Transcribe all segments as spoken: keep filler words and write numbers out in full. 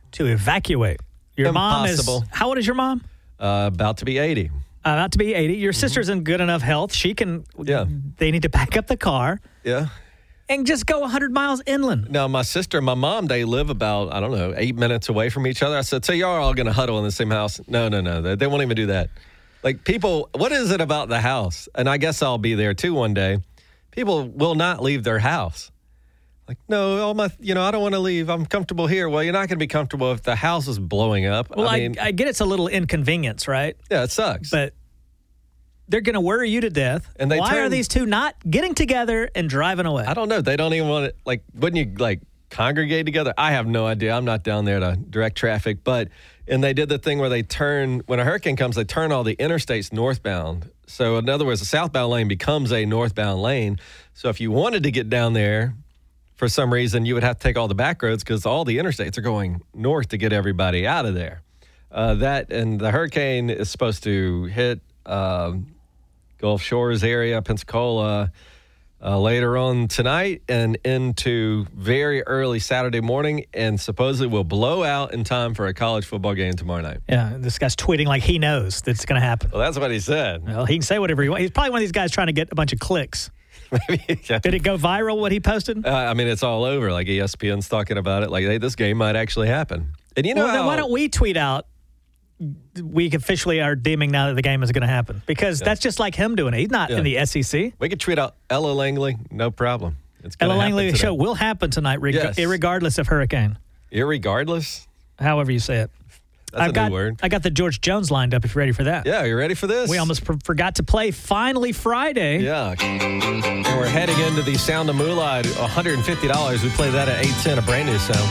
to evacuate. Your Impossible. mom is, how old is your mom? Uh, about to be eighty. Uh, about to be eighty. Your mm-hmm. sister's in good enough health. She can, yeah. they need to pack up the car. Yeah. And just go one hundred miles inland. Now, my sister and my mom, they live about, I don't know, eight minutes away from each other. I said, so y'all are all going to huddle in the same house? No, no, no. They, they won't even do that. Like, people, what is it about the house? And I guess I'll be there, too, one day. People will not leave their house. Like, no, all my, you know, I don't want to leave. I'm comfortable here. Well, you're not going to be comfortable if the house is blowing up. Well, I I, mean, I get it's a little inconvenience, right? Yeah, it sucks. But they're going to worry you to death. And they Why turn, are these two not getting together and driving away? I don't know. They don't even want to, like, wouldn't you, like, congregate together? I have no idea. I'm not down there to direct traffic. But, and they did the thing where they turn, when a hurricane comes, they turn all the interstates northbound. So, in other words, the southbound lane becomes a northbound lane. So, if you wanted to get down there, for some reason, you would have to take all the back roads because all the interstates are going north to get everybody out of there. Uh, that, and the hurricane is supposed to hit um, Gulf Shores area, Pensacola, uh, later on tonight and into very early Saturday morning, and supposedly will blow out in time for a college football game tomorrow night. Yeah, this guy's tweeting like he knows that's going to happen. Well, that's what he said. Well, he can say whatever he wants. He's probably one of these guys trying to get a bunch of clicks. Maybe, yeah. Did it go viral, what he posted? Uh, I mean, it's all over. Like, E S P N's talking about it. Like, hey, this game might actually happen. And you know well, how, then why don't we tweet out, we officially are deeming now that the game is going to happen? Because yeah. that's just like him doing it. He's not yeah. in the S E C. We could tweet out Ella Langley, no problem. It's Ella Langley show will happen tonight, reg- yes. irregardless of hurricane. Irregardless? However you say it. That's I've a got, new word. I got the George Jones lined up if you're ready for that. Yeah, you ready for this? We almost pr- forgot to play Finally Friday. Yeah. And we're heading into the Sound of Moolah at one hundred fifty dollars. We play that at eight ten, a brand new sound.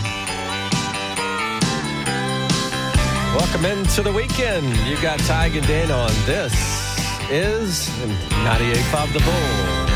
Welcome into the weekend. You got Tig and Dan on. This is ninety-eight point five The Bull.